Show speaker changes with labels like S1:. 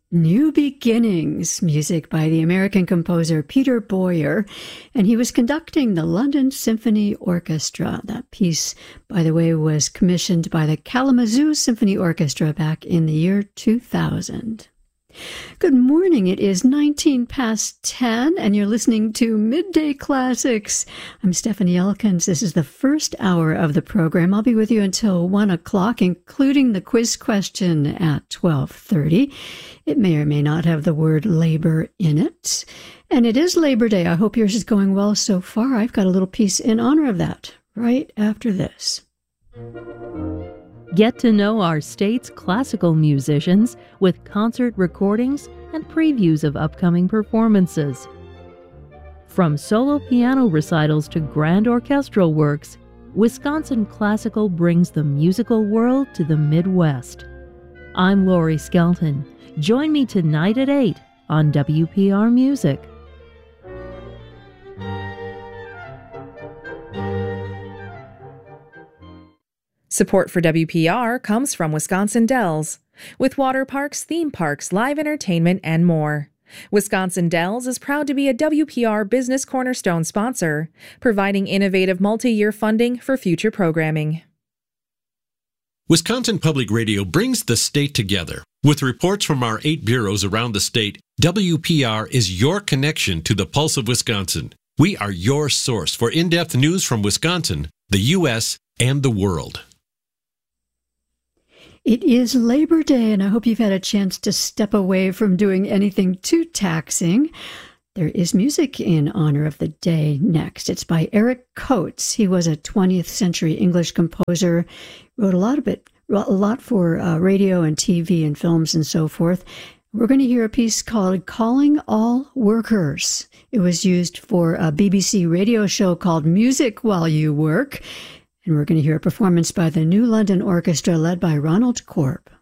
S1: New Beginnings, music by the American composer Peter Boyer, and he was conducting the London Symphony Orchestra. That piece, by the way, was commissioned by the Kalamazoo Symphony Orchestra back in the year 2000. Good morning. It is 19 past 10, and you're listening to Midday Classics. I'm Stephanie Elkins. This is the first hour of the program. I'll be with you until 1 o'clock, including the quiz question at 12:30. It may or may not have the word labor in it. And it is Labor Day. I hope yours is going well so far. I've got a little piece in honor of that right after this.
S2: Get to know our state's classical musicians with concert recordings and previews of upcoming performances. From solo piano recitals to grand orchestral works, Wisconsin Classical brings the musical world to the Midwest. I'm Lori Skelton. Join me tonight at 8 on WPR Music.
S3: Support for WPR comes from Wisconsin Dells, with water parks, theme parks, live entertainment, and more. Wisconsin Dells is proud to be a WPR Business Cornerstone sponsor, providing innovative multi-year funding for future programming.
S4: Wisconsin Public Radio brings the state together. With reports from our 8 bureaus around the state, WPR is your connection to the pulse of Wisconsin. We are your source for in-depth news from Wisconsin, the U.S., and the world.
S1: It is Labor Day, and I hope you've had a chance to step away from doing anything too taxing. There is music in honor of the day next. It's by Eric Coates. He was a 20th century English composer, wrote a lot for radio and TV and films and so forth. We're going to hear a piece called Calling All Workers. It was used for a BBC radio show called Music While You Work. And we're going to hear a performance by the New London Orchestra led by Ronald Corp.